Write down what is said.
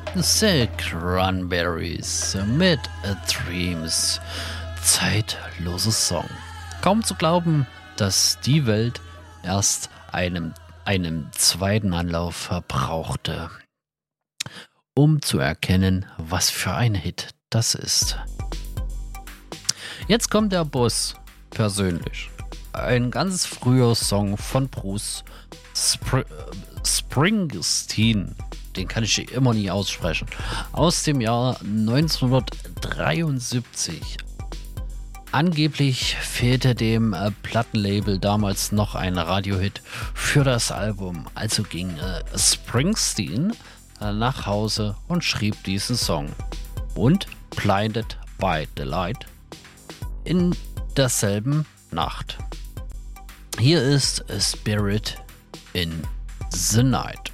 The Cranberries mit A Dreams. Zeitloses Song. Kaum zu glauben, dass die Welt erst einem zweiten Anlauf verbrauchte, um zu erkennen, was für ein Hit das ist. Jetzt kommt der Boss persönlich. Ein ganz früher Song von Bruce Springsteen. Den kann ich immer nie aussprechen. Aus dem Jahr 1973. Angeblich fehlte dem Plattenlabel damals noch ein Radiohit für das Album. Also ging Springsteen nach Hause und schrieb diesen Song. Und Blinded by the Light in derselben Nacht. Hier ist A Spirit in the Night.